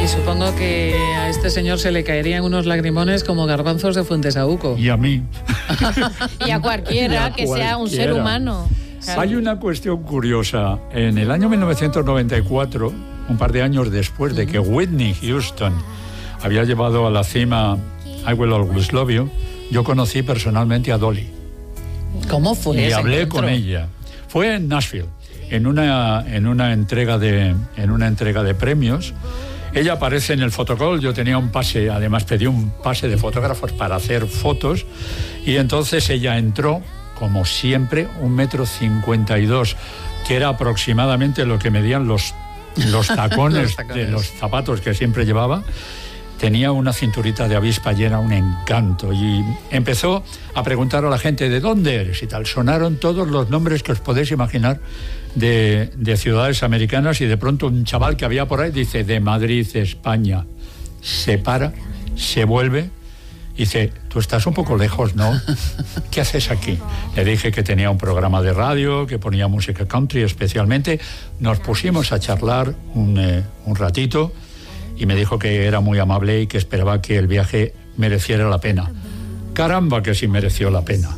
Y supongo que a este señor se le caerían unos lagrimones como garbanzos de Fuentesaúco. Y a mí. Y a cualquiera que sea un ser humano. Claro. Hay una cuestión curiosa. En el año 1994, un par de años después de que Whitney Houston había llevado a la cima I Will Always Love You, yo conocí personalmente a Dolly. ¿Cómo fue? Y hablé con ella. Fue en Nashville, en una entrega de premios. Ella aparece en el fotocall. Yo tenía un pase, además pedí un pase de fotógrafos para hacer fotos, y entonces ella entró, como siempre, 1,52 m, que era aproximadamente lo que medían los tacones de los zapatos que siempre llevaba. Tenía una cinturita de avispa y era un encanto. Y empezó a preguntar a la gente, ¿de dónde eres? Y tal. Sonaron todos los nombres que os podéis imaginar de ciudades americanas, y de pronto un chaval que había por ahí dice, de Madrid, España. Se para, se vuelve, y dice, tú estás un poco lejos, ¿no? ¿Qué haces aquí? Le dije que tenía un programa de radio, que ponía música country especialmente. Nos pusimos a charlar un ratito, y me dijo que era muy amable y que esperaba que el viaje mereciera la pena. Caramba, que sí mereció la pena.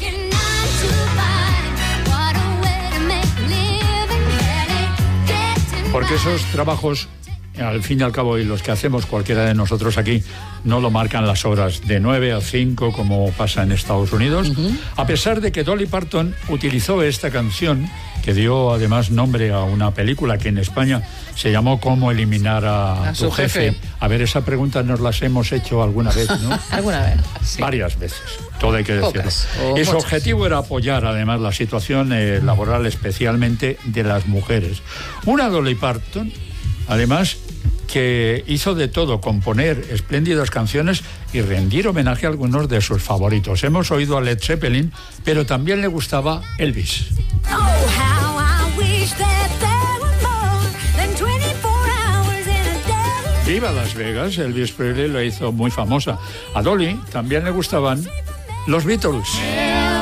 Porque esos trabajos, al fin y al cabo, y los que hacemos cualquiera de nosotros aquí, no lo marcan las horas de 9 a 5 como pasa en Estados Unidos. A pesar de que Dolly Parton utilizó esta canción, que dio además nombre a una película que en España se llamó ¿Cómo eliminar a tu jefe? A ver, esa pregunta nos las hemos hecho alguna vez, ¿no? Alguna vez, sí. Varias veces, todo hay que decirlo. Y su objetivo era apoyar además la situación laboral, especialmente de las mujeres. Una Dolly Parton, además, que hizo de todo, componer espléndidas canciones y rendir homenaje a algunos de sus favoritos. Hemos oído a Led Zeppelin, pero también le gustaba Elvis. Viva Las Vegas, Elvis Presley la hizo muy famosa. A Dolly también le gustaban los Beatles.